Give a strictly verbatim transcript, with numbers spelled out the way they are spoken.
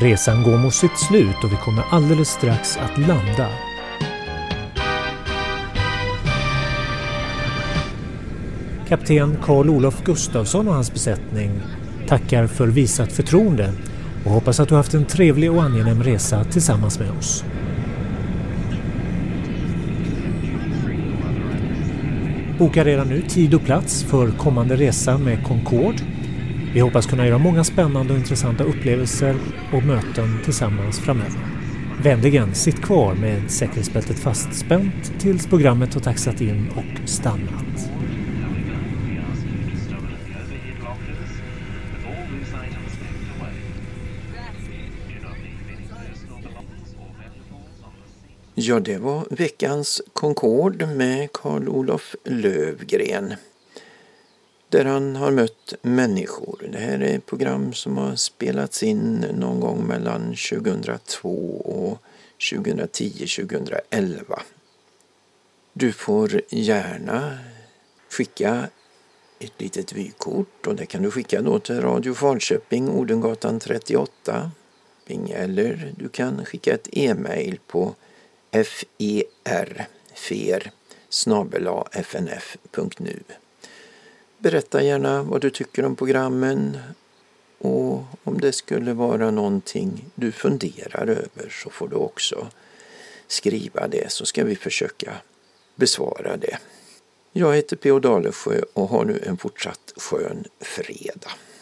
Resan går mot sitt slut och vi kommer alldeles strax att landa. Kapten Carl-Olof Gustafsson och hans besättning tackar för visat förtroende och hoppas att du har haft en trevlig och angenäm resa tillsammans med oss. Boka redan nu tid och plats för kommande resa med Concorde. Vi hoppas kunna göra många spännande och intressanta upplevelser och möten tillsammans framöver. Vänligen sitt kvar med säkerhetsbältet fastspänt tills programmet har taxat in och stannat. Ja, det var veckans Concorde med Carl-Olof Löfgren. Där han har mött människor. Det här är ett program som har spelats in någon gång mellan tjugohundratvå och tjugohundratio tjugohundraelva. Du får gärna skicka ett litet vykort och det kan du skicka då till Radio Falköping, Odengatan trettioåtta. Eller du kan skicka ett e-mail på fer fer snabel-a fnf punkt nu. Berätta gärna vad du tycker om programmen och om det skulle vara någonting du funderar över så får du också skriva det så ska vi försöka besvara det. Jag heter P O Dalesjö och har nu en fortsatt skön fredag.